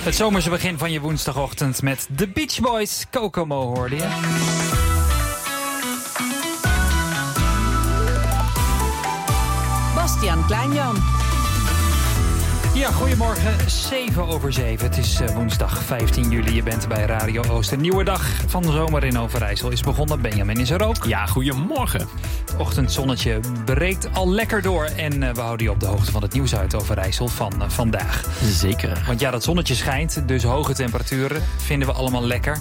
Het zomerse begin van je woensdagochtend met The Beach Boys. Kokomo hoorde je. Bastiaan Kleinjan. Ja, goedemorgen, 7:07. Het is woensdag 15 juli. Je bent bij Radio Oost. Een nieuwe dag van de zomer in Overijssel is begonnen. Benjamin is er ook. Ja, goedemorgen. Het ochtendzonnetje breekt al lekker door. En we houden je op de hoogte van het nieuws uit Overijssel van vandaag. Zeker. Want ja, dat zonnetje schijnt, dus hoge temperaturen vinden we allemaal lekker.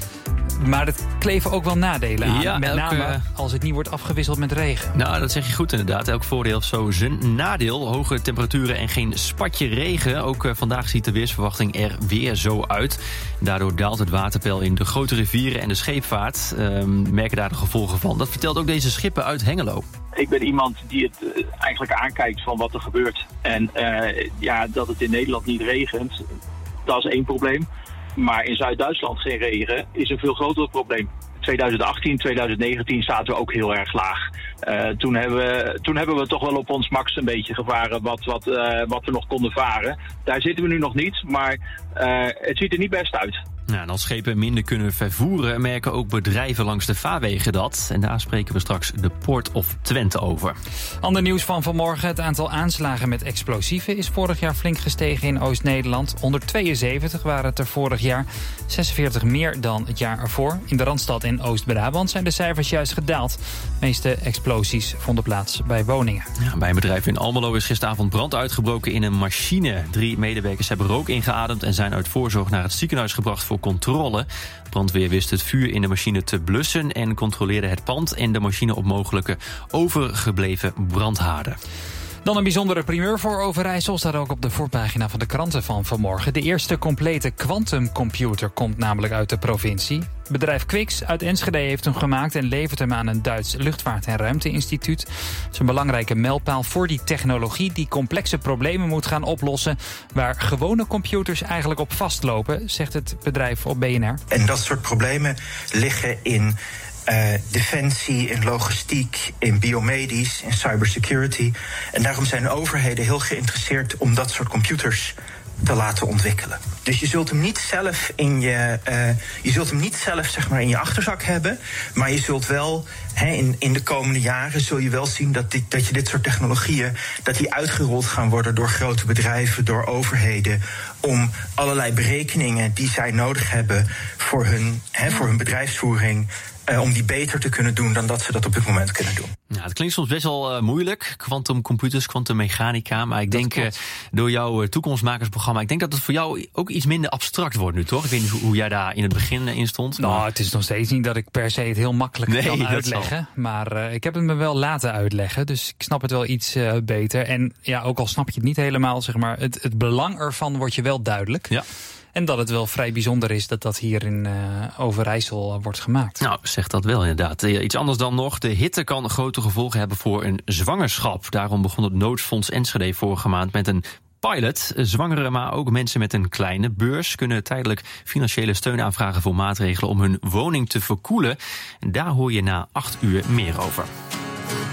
Maar het kleven ook wel nadelen aan. Ja, met name als het niet wordt afgewisseld met regen. Nou, dat zeg je goed inderdaad. Elk voordeel heeft zo zijn nadeel. Hoge temperaturen en geen spatje regen. Ook vandaag ziet de weersverwachting er weer zo uit. Daardoor daalt het waterpeil in de grote rivieren en de scheepvaart. Merken daar de gevolgen van. Dat vertelt ook deze schipper uit Hengelo. Ik ben iemand die het eigenlijk aankijkt van wat er gebeurt. En dat het in Nederland niet regent, dat is één probleem. Maar in Zuid-Duitsland geen regen is een veel groter probleem. 2018, 2019 zaten we ook heel erg laag. Toen hebben we toch wel op ons max een beetje gevaren wat we nog konden varen. Daar zitten we nu nog niet, maar het ziet er niet best uit. Nou, en als schepen minder kunnen vervoeren, merken ook bedrijven langs de vaarwegen dat. En daar spreken we straks de Port of Twente over. Ander nieuws van vanmorgen. Het aantal aanslagen met explosieven is vorig jaar flink gestegen in Oost-Nederland. 172 waren het er vorig jaar. 46 meer dan het jaar ervoor. In de Randstad en Oost-Brabant zijn de cijfers juist gedaald. De meeste explosies vonden plaats bij woningen. Ja, bij een bedrijf in Almelo is gisteravond brand uitgebroken in een machine. 3 medewerkers hebben rook ingeademd en zijn uit voorzorg naar het ziekenhuis gebracht voor controle. Brandweer wist het vuur in de machine te blussen en controleerde het pand en de machine op mogelijke overgebleven brandhaarden. Dan een bijzondere primeur voor Overijssel. Staat ook op de voorpagina van de kranten van vanmorgen. De eerste complete quantumcomputer komt namelijk uit de provincie. Bedrijf Quix uit Enschede heeft hem gemaakt en levert hem aan een Duits luchtvaart- en ruimteinstituut. Het is een belangrijke mijlpaal voor die technologie die complexe problemen moet gaan oplossen waar gewone computers eigenlijk op vastlopen, zegt het bedrijf op BNR. En dat soort problemen liggen in defensie, in logistiek, in biomedisch, in cybersecurity. En daarom zijn overheden heel geïnteresseerd om dat soort computers te laten ontwikkelen. Dus je zult hem niet zelf in je achterzak hebben, maar je zult wel in de komende jaren zul je wel zien dat je dit soort technologieën dat die uitgerold gaan worden door grote bedrijven, door overheden, om allerlei berekeningen die zij nodig hebben voor hun bedrijfsvoering, om die beter te kunnen doen dan dat ze dat op dit moment kunnen doen. Ja, het klinkt soms best wel moeilijk, kwantumcomputers, kwantummechanica, maar ik denk door jouw toekomstmakersprogramma, ik denk dat het voor jou ook iets minder abstract wordt nu, toch? Ik weet niet hoe jij daar in het begin in stond. Nou, het is nog steeds niet dat ik per se het heel makkelijk kan uitleggen, maar ik heb het me wel laten uitleggen, dus ik snap het wel iets beter. En ja, ook al snap je het niet helemaal, zeg maar, het belang ervan wordt je wel duidelijk. Ja. En dat het wel vrij bijzonder is dat dat hier in Overijssel wordt gemaakt. Nou, zegt dat wel inderdaad. Iets anders dan nog. De hitte kan grote gevolgen hebben voor een zwangerschap. Daarom begon het Noodfonds Enschede vorige maand met een pilot. Zwangeren, maar ook mensen met een kleine beurs kunnen tijdelijk financiële steun aanvragen voor maatregelen om hun woning te verkoelen. En daar hoor je na 8 uur meer over.